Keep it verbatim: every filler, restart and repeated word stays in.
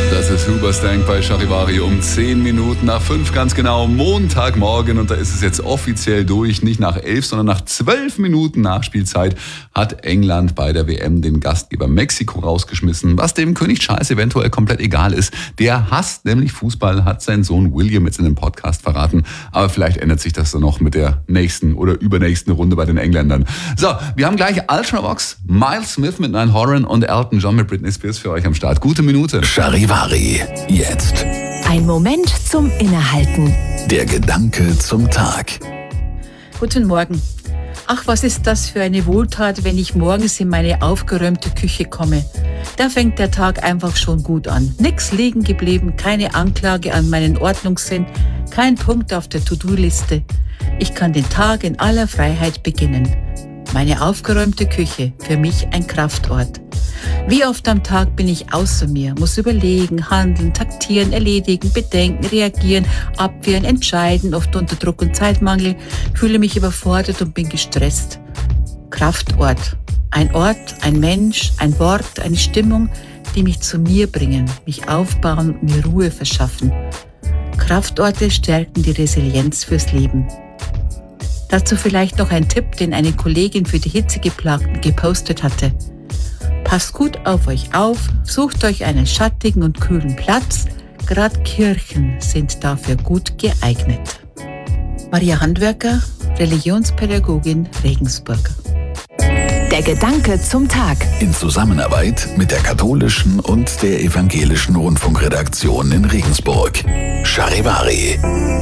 Das ist Hoobastank bei Charivari um zehn Minuten nach fünf, ganz genau, Montagmorgen. Und da ist es jetzt offiziell durch, nicht nach elf, sondern nach zwölf Minuten Nachspielzeit hat England bei der W M den Gastgeber Mexiko rausgeschmissen, was dem König Charles eventuell komplett egal ist. Der hasst nämlich Fußball, hat sein Sohn William jetzt in einem Podcast verraten. Aber vielleicht ändert sich das dann noch mit der nächsten oder übernächsten Runde bei den Engländern. So, wir haben gleich Ultravox, Miles Smith mit Niall Horan und Elton John mit Britney Spears für euch am Start. Gute Minute. Charivari, jetzt. Ein Moment zum Innehalten. Der Gedanke zum Tag. Guten Morgen. Ach, was ist das für eine Wohltat, wenn ich morgens in meine aufgeräumte Küche komme. Da fängt der Tag einfach schon gut an. Nix liegen geblieben, keine Anklage an meinen Ordnungssinn, kein Punkt auf der To-Do-Liste. Ich kann den Tag in aller Freiheit beginnen. Meine aufgeräumte Küche, für mich ein Kraftort. Wie oft am Tag bin ich außer mir, muss überlegen, handeln, taktieren, erledigen, bedenken, reagieren, abwehren, entscheiden, oft unter Druck und Zeitmangel, fühle mich überfordert und bin gestresst. Kraftort. Ein Ort, ein Mensch, ein Wort, eine Stimmung, die mich zu mir bringen, mich aufbauen und mir Ruhe verschaffen. Kraftorte stärken die Resilienz fürs Leben. Dazu vielleicht noch ein Tipp, den eine Kollegin für die Hitzegeplagten gepostet hatte. Passt gut auf euch auf, sucht euch einen schattigen und kühlen Platz. Gerade Kirchen sind dafür gut geeignet. Maria Handwerker, Religionspädagogin, Regensburg. Der Gedanke zum Tag. In Zusammenarbeit mit der katholischen und der evangelischen Rundfunkredaktion in Regensburg. Charivari.